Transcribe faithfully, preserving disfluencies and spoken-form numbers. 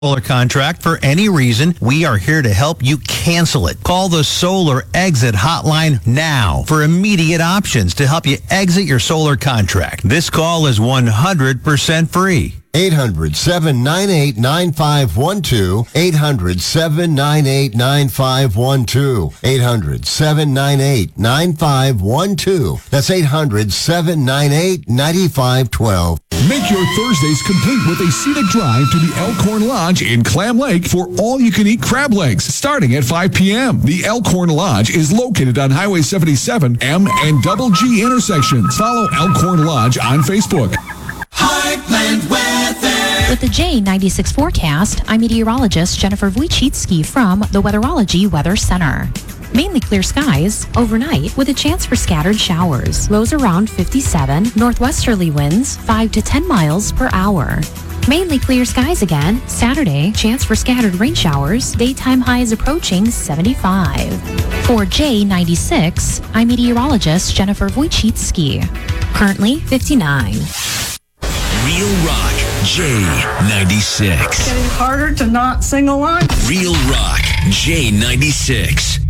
solar contract for any reason, we are here to help you cancel it. Call the Solar Exit Hotline now for immediate options to help you exit your solar contract. This call is one hundred percent free. eight hundred, seven nine eight, nine five one two. eight hundred, seven nine eight, nine five one two. eight hundred, seven nine eight, nine five one two. That's eight hundred, seven nine eight, nine five one two. Make your Thursdays complete with a scenic drive to the Elkhorn Lodge in Clam Lake for all-you-can-eat crab legs starting at five p.m. The Elkhorn Lodge is located on Highway seventy-seven, M and Double G intersections. Follow Elkhorn Lodge on Facebook. Heartland Weather. With the J ninety-six forecast, I'm meteorologist Jennifer Wojcicki from the Weatherology Weather Center. Mainly clear skies overnight with a chance for scattered showers. Lows around fifty-seven, northwesterly winds five to ten miles per hour. Mainly clear skies again. Saturday, chance for scattered rain showers. Daytime highs approaching seventy-five. For J ninety-six, I'm meteorologist Jennifer Wojcicki. Currently fifty-nine. Real Rock, J ninety-six. Getting harder to not sing along. Real Rock, J ninety-six.